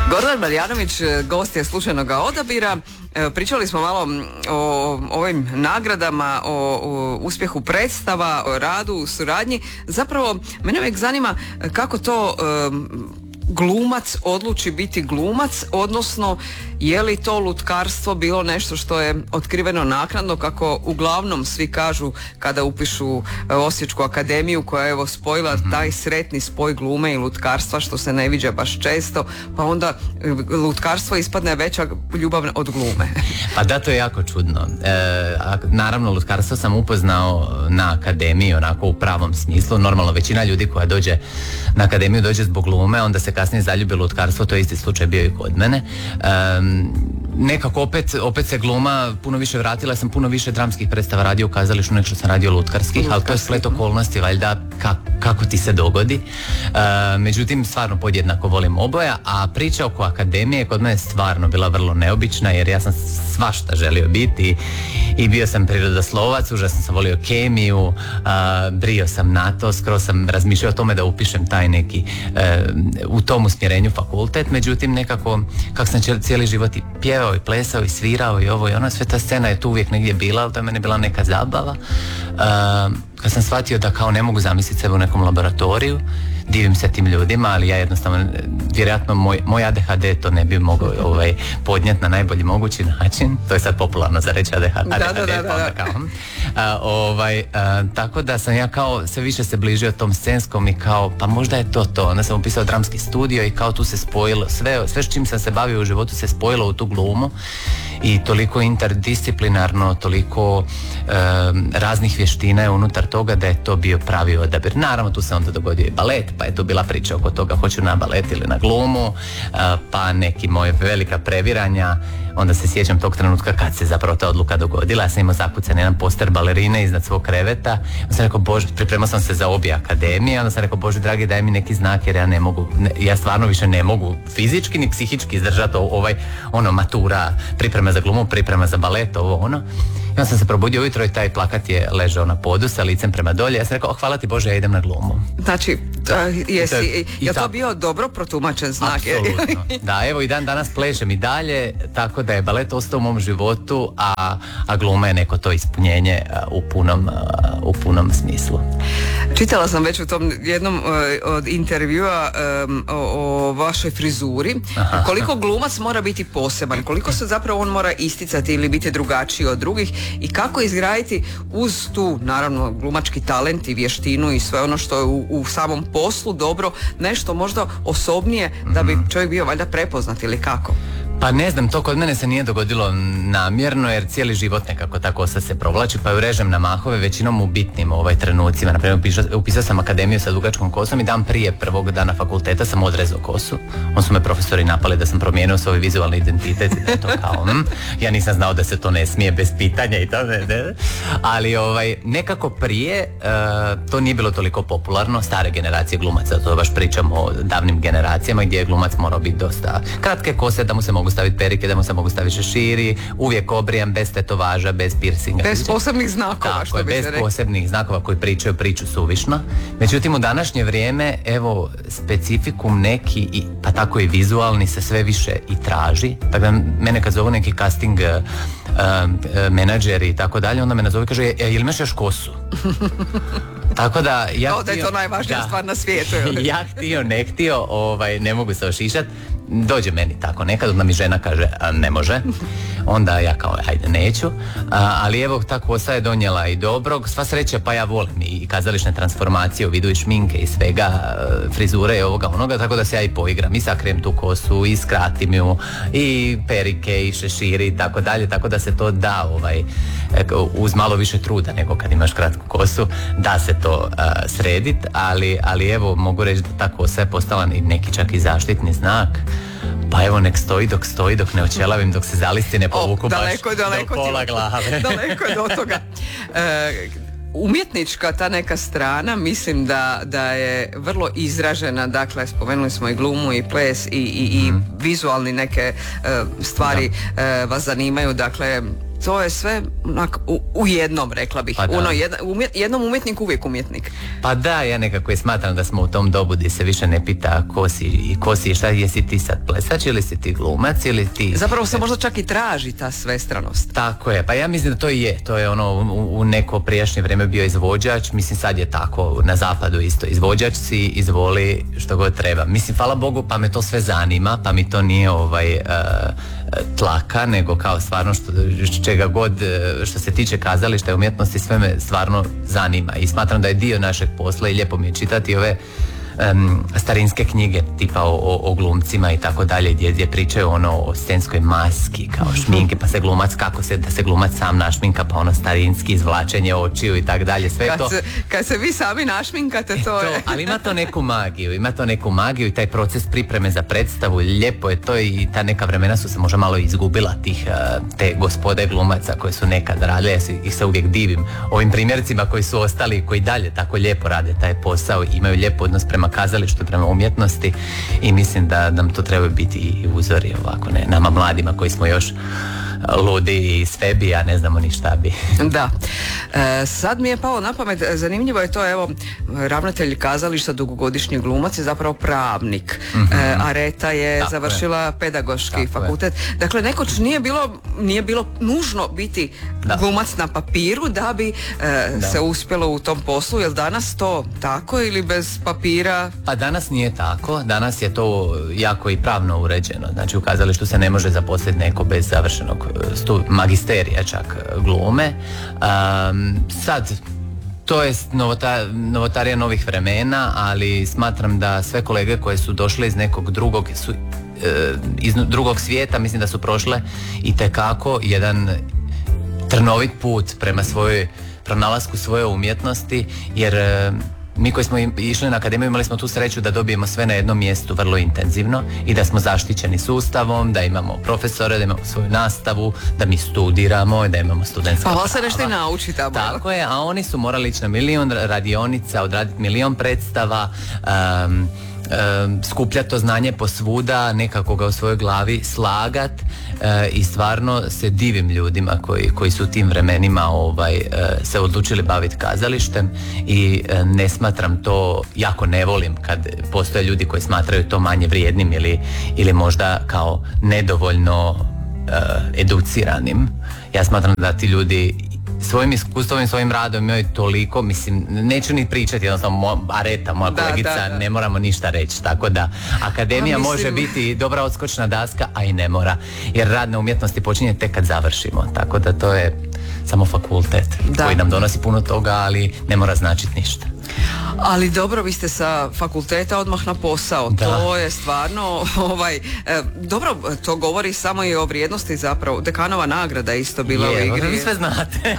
Gordan Marjanović, gost je slučajnoga odabira. Pričali smo malo o ovim nagradama, o uspjehu predstava, o radu, u suradnji. Zapravo, mene uvijek zanima kako to glumac odluči biti glumac, odnosno je li to lutkarstvo bilo nešto što je otkriveno naknadno, kako uglavnom svi kažu kada upišu Osječku akademiju, koja je evo spojila taj sretni spoj glume i lutkarstva, što se ne viđa baš često, pa onda lutkarstvo ispadne veća ljubav od glume. Pa da, to je jako čudno. Naravno, lutkarstvo sam upoznao na akademiji, onako u pravom smislu. Normalno, većina ljudi koja dođe na akademiju dođe zbog glume, onda se kasnije zaljubi lutkarstvo, to je isti slučaj bio i kod mene. Nekako opet se gluma puno više vratila, sam puno više dramskih predstava radio u kazalištu nego što sam radio lutkarskih, ali to je splet okolnosti, valjda kako ti se dogodi. Međutim, stvarno podjednako volim oboja, a priča oko akademije kod mene je stvarno bila vrlo neobična, jer ja sam svašta želio biti i bio sam prirodoslovac, užasno sam volio kemiju, brio sam na to, skoro sam razmišljao o tome da upišem taj neki u tom usmjerenju fakultet, međutim nekako kako sam cijeli život i pjevao i plesao i svirao i ovo i ono, sve ta scena je tu uvijek negdje bila, ali to je meni bila neka zabava. Kad sam shvatio da kao ne mogu zamisliti sebe u nekom laboratoriju, divim se tim ljudima, ali ja jednostavno, vjerojatno moj ADHD to ne bi mogao podnijeti na najbolji mogući način. To je sad popularno za reći ADHD. Tako da sam ja kao sve više se bližio tom scenskom i kao, pa možda je to. Onda sam upisao dramski studio i kao tu se spojilo, sve s čim sam se bavio u životu se spojilo u tu glumu i toliko interdisciplinarno, toliko raznih vještina je unutar toga da je to bio pravi odabir. Naravno, tu se onda dogodio i balet, pa je tu bila priča oko toga hoću na balet ili na glumu, pa neki moje velika previranja. Onda se sjećam tog trenutka kad se zapravo ta odluka dogodila. Ja sam imao zakucan jedan poster balerine iznad svog kreveta. Onda sam rekao, Bože, pripremao sam se za obje akademije. Onda sam rekao, Bože dragi, daj mi neki znak jer ja ne mogu, ja stvarno više ne mogu fizički ni psihički izdržati matura, priprema za glumu, priprema za balet, ovo ono. I onda sam se probudio ujutro i taj plakat je ležao na podu sa licem prema dolje. Ja sam rekao, hvala ti Bože, ja idem na glumu. Znači, je to bio dobro protumačen znak? Apsolutno. Da, evo i dan danas plešem i dalje, tako da je balet ostao u mom životu, a gluma je neko to ispunjenje u punom smislu. Čitala sam već u tom jednom od intervjua o vašoj frizuri. Aha. Koliko glumac mora biti poseban, koliko se zapravo on mora isticati ili biti drugačiji od drugih i kako izgraditi uz tu, naravno, glumački talent i vještinu i sve ono što je u samom poslu dobro, nešto možda osobnije da bi čovjek bio valjda prepoznat ili kako? Pa ne znam, to kod mene se nije dogodilo namjerno, jer cijeli život nekako tako se provlači, pa ju režem na mahove većinom u bitnim trenucima. Naprimjer, upisao sam akademiju sa dugačkom kosom i dan prije prvog dana fakulteta sam odrezao kosu. On su me profesori napali da sam promijenio svoj vizualni identitet i da je to kao ja nisam znao da se to ne smije bez pitanja i to ne. Ali nekako prije to nije bilo toliko popularno, stare generacije glumaca, to baš pričamo o davnim generacijama gdje je glumac morao biti dosta kratke kose, da mu se mogu staviti perike, da mu se mogu staviti šeširi, uvijek obrijan, bez tetovaža, bez piercinga. Bez posebnih znakova, tako, što bi se rekli. Bez posebnih znakova koji pričaju priču suvišno. Međutim, u današnje vrijeme, evo, specifikum neki, pa tako i vizualni se sve više i traži. Tako da mene kad zovu neki casting menadžeri i tako dalje, onda me nazove i kaže, jel imaš još kosu? Tako da da je to najvažnija stvar na svijetu. Ja htio, ne htio, ne mogu se ošišat. Dođe meni tako nekad, onda mi žena kaže ne može, onda ja kao ajde neću, ali evo ta kosa je donijela i dobrog, sva sreća, pa ja volim i kazališne transformacije u vidu i šminke i svega, frizure i ovoga onoga, tako da se ja i poigram i sakrijem tu kosu i skratim ju i perike i šeširi i tako dalje, tako da se to da uz malo više truda nego kad imaš kratku kosu, da se to sredit, ali evo mogu reći da ta kosa je postala neki čak i zaštitni znak. Pa evo nek stoji dok ne očelavim, dok se zalisti ne povuku baš do pola glave. Daleko je do toga. Umjetnička ta neka strana, mislim da je vrlo izražena, dakle spomenuli smo i glumu i ples i vizualni neke stvari vas zanimaju, dakle to je sve u jednom, rekla bih. Pa da. Jednom umjetnik uvijek umjetnik. Pa da, ja nekako i smatram da smo u tom dobu gdje se više ne pita ko si i šta, jesi ti sad plesač ili si ti glumac ili ti... Zapravo se možda čak i traži ta svestranost. Tako je, pa ja mislim da to je ono u neko prijašnje vrijeme bio izvođač, mislim sad je tako na zapadu isto, izvođač si, izvoli što god treba. Mislim, hvala Bogu, pa me to sve zanima, pa mi to nije tlaka, nego kao stvarno čega god što se tiče kazališta i umjetnosti, sve me stvarno zanima i smatram da je dio našeg posla i lijepo mi je čitati ove starinske knjige tipa o glumcima i tako dalje gdje pričaju o scenskoj maski kao šminke, pa se glumac da se glumac sam našminka, pa starinski izvlačenje očiju i tako dalje, sve to. Kad se vi sami našminkate, to je. Ali ima to neku magiju i taj proces pripreme za predstavu, lijepo je to i ta neka vremena su se možda malo izgubila te gospode glumaca koje su nekad radile, ja ih se uvijek divim ovim primjercima koji su ostali i koji dalje tako lijepo rade taj posao, imaju lijep odnos prema kazalištu, prema umjetnosti i mislim da nam to trebaju biti i uzori ovako, ne, nama mladima koji smo još ludi i svebi, a ne znamo ni šta bi. Da. Sad mi je palo na pamet, zanimljivo je to, evo, ravnatelj kazališta, dugogodišnji glumac je zapravo pravnik. Areta je završila pedagoški fakultet. Dakle, nekoć nije bilo nužno biti glumac na papiru da bi se uspjelo u tom poslu. Je li danas to tako ili bez papira? Pa danas nije tako. Danas je to jako i pravno uređeno. Znači, u kazalištu se ne može zaposliti neko bez završenog magisterija čak glume. Sad to je novotarija novih vremena, ali smatram da sve kolege koje su došle iz nekog iz drugog svijeta, mislim da su prošle itekako jedan trnovit put prema pronalasku svoje umjetnosti, jer mi koji smo išli na akademiju imali smo tu sreću da dobijemo sve na jednom mjestu vrlo intenzivno i da smo zaštićeni sustavom, da imamo profesore, da imamo svoju nastavu, da mi studiramo i da imamo studentska prava. Pa se nešto i nauči tamo. Tako je, a oni su morali ići na 1.000.000 radionica, odraditi 1.000.000 predstava, skupljati to znanje posvuda, nekako ga u svojoj glavi slagat i stvarno se divim ljudima koji su u tim vremenima se odlučili baviti kazalištem i ne smatram to, jako ne volim kad postoje ljudi koji smatraju to manje vrijednim ili možda kao nedovoljno educiranim. Ja smatram da ti ljudi svojim iskustvom i svojim radom imaju toliko, mislim, neću ni pričati, jednostavno Areta, moja kolegica, ne moramo ništa reći, tako da akademija može biti dobra odskočna daska, a i ne mora, jer rad na umjetnosti počinje tek kad završimo, tako da to je samo fakultet koji nam donosi puno toga, ali ne mora značiti ništa. Ali dobro, vi ste sa fakulteta odmah na posao. Da. To je stvarno dobro, to govori samo i o vrijednosti zapravo. Dekanova nagrada isto bila u igri. Vi sve znate.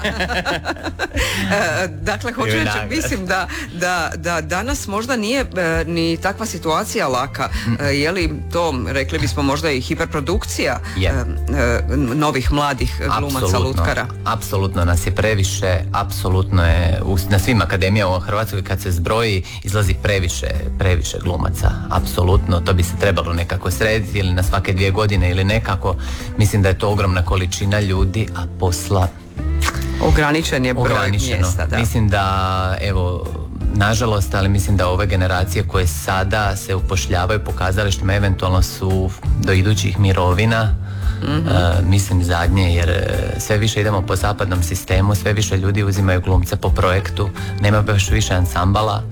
Dakle, hoću reći, mislim da danas možda nije ni takva situacija laka. Je li to, rekli bismo, možda i hiperprodukcija novih mladih glumaca lutkara? Apsolutno nas je previše, apsolutno je na svim akademijama u Hrvatskoj kad se zbroji izlazi previše glumaca, apsolutno, to bi se trebalo nekako srediti ili na svake 2 godine ili nekako, mislim da je to ogromna količina ljudi, a posla ograničen je broj mjesta. Da. Mislim da, evo, nažalost, ali mislim da ove generacije koje sada se upošljavaju po kazalištima eventualno su do idućih mirovina, mislim zadnje, jer sve više idemo po zapadnom sistemu, sve više ljudi uzimaju glumce po projektu, nema baš više ansambala,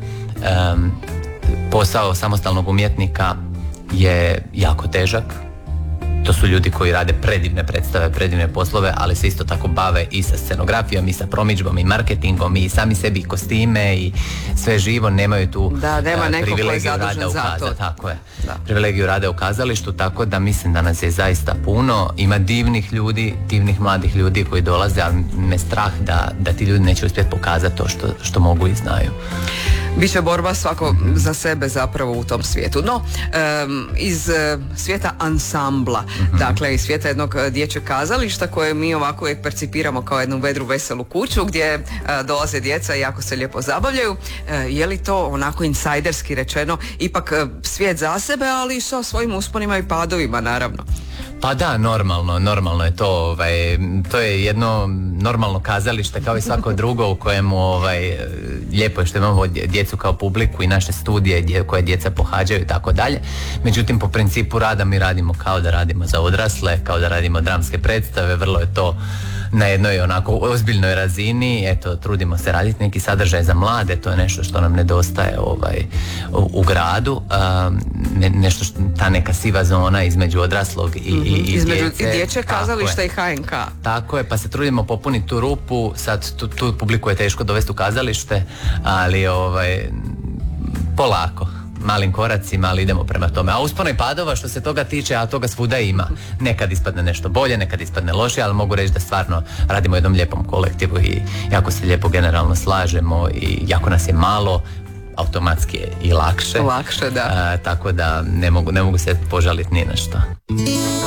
posao samostalnog umjetnika je jako težak. To su ljudi koji rade predivne predstave, predivne poslove, ali se isto tako bave i sa scenografijom, i sa promidžbom, i marketingom, i sami sebi kostime, i sve živo, nemaju tu privilegiju rada u kazalištu. Tako je. Privilegiju rada u kazalištu, tako da mislim da nas je zaista puno. Ima divnih ljudi, divnih mladih ljudi koji dolaze, ali me strah da ti ljudi neće uspjeti pokazati to što mogu i znaju. Biće borba svako za sebe zapravo u tom svijetu. No, iz svijeta ansambla, dakle iz svijeta jednog dječjeg kazališta koje mi ovako uvijek percipiramo kao jednu vedru veselu kuću gdje dolaze djeca i jako se lijepo zabavljaju, je li to onako insajderski rečeno ipak svijet za sebe, ali sa svojim usponima i padovima naravno? Pa da, normalno je to, to je jedno normalno kazalište kao i svako drugo u kojemu lijepo je što imamo djecu kao publiku i naše studije koje djeca pohađaju i tako dalje. Međutim, po principu rada mi radimo kao da radimo za odrasle, kao da radimo dramske predstave, vrlo je to na jednoj onako ozbiljnoj razini. Eto, trudimo se raditi neki sadržaj za mlade, to je nešto što nam nedostaje u gradu, nešto ta neka siva zona između odraslog i između dječje kazališta i HNK. Tako je, pa se trudimo popuniti tu rupu. Sad tu publiku je teško dovesti u kazalište, ali polako, malim koracima, ali idemo prema tome. A uspona i padova što se toga tiče, a toga svuda ima. Nekad ispadne nešto bolje, nekad ispadne loše, ali mogu reći da stvarno radimo u jednom lijepom kolektivu i jako se lijepo generalno slažemo i jako nas je malo, automatski je i lakše. Lakše, da. Tako da ne mogu se požaliti ni na što.